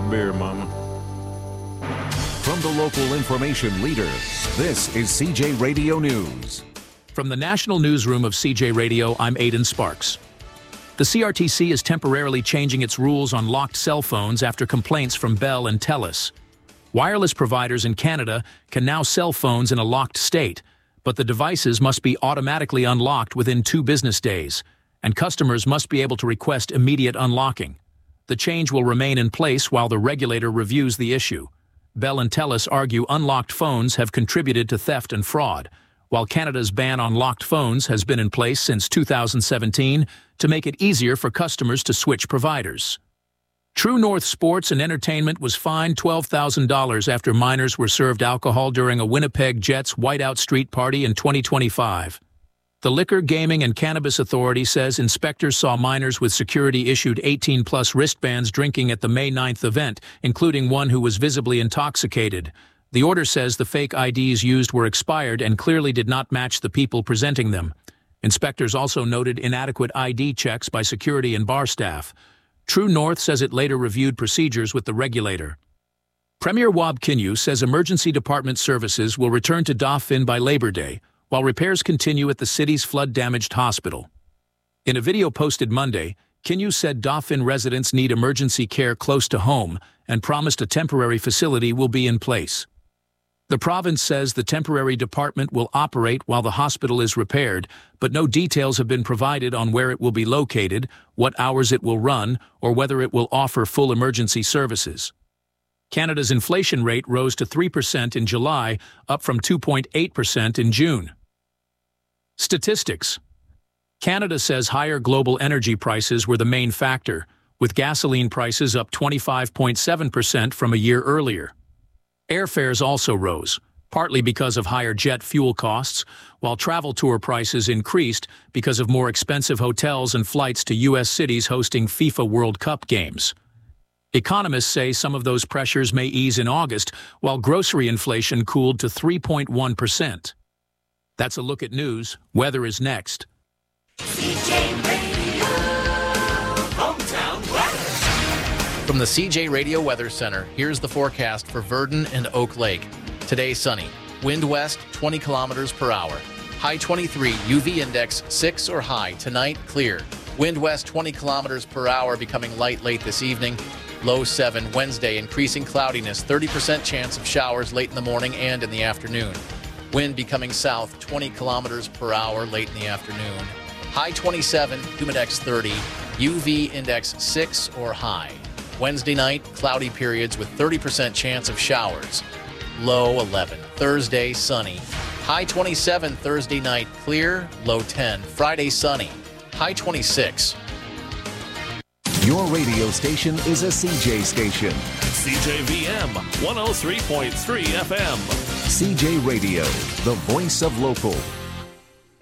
beer, Mama. From the local information leader, this is CJ Radio News. From the National Newsroom of CJ Radio, I'm Aidan Sparks. The CRTC is temporarily changing its rules on locked cell phones after complaints from Bell and TELUS. Wireless providers in Canada can now sell phones in a locked state, but the devices must be automatically unlocked within 2 business days, and customers must be able to request immediate unlocking. The change will remain in place while the regulator reviews the issue. Bell and TELUS argue unlocked phones have contributed to theft and fraud, while Canada's ban on locked phones has been in place since 2017 to make it easier for customers to switch providers. True North Sports and Entertainment was fined $12,000 after minors were served alcohol during a Winnipeg Jets Whiteout Street party in 2025. The Liquor, Gaming and Cannabis Authority says inspectors saw minors with security-issued 18-plus wristbands drinking at the May 9th event, including one who was visibly intoxicated. The order says the fake IDs used were expired and clearly did not match the people presenting them. Inspectors also noted inadequate ID checks by security and bar staff. True North says it later reviewed procedures with the regulator. Premier Wab Kinew says emergency department services will return to Dauphin by Labor Day, while repairs continue at the city's flood-damaged hospital. In a video posted Monday, Kinew said Dauphin residents need emergency care close to home and promised a temporary facility will be in place. The province says the temporary department will operate while the hospital is repaired, but no details have been provided on where it will be located, what hours it will run, or whether it will offer full emergency services. Canada's inflation rate rose to 3% in July, up from 2.8% in June. Statistics. Canada says higher global energy prices were the main factor, with gasoline prices up 25.7% from a year earlier. Airfares also rose, partly because of higher jet fuel costs, while travel tour prices increased because of more expensive hotels and flights to U.S. cities hosting FIFA World Cup games. Economists say some of those pressures may ease in August, while grocery inflation cooled to 3.1%. That's a look at news. Weather is next. CJ Radio, hometown weather. From the CJ Radio Weather Center, here's the forecast for Virden and Oak Lake. Today, sunny. Wind west, 20 kilometers per hour. High 23, UV index 6 or high. Tonight, clear. Wind west, 20 kilometers per hour, becoming light late this evening. Low 7. Wednesday, increasing cloudiness, 30% chance of showers late in the morning and in the afternoon. Wind becoming south, 20 kilometers per hour late in the afternoon. High 27, humidex 30, UV index 6 or high. Wednesday night, cloudy periods with 30% chance of showers. Low 11. Thursday, sunny. High 27, Thursday night, clear. Low 10. Friday, sunny. High 26. Your radio station is a CJ station. CJVM 103.3 FM. CJ Radio, the voice of local.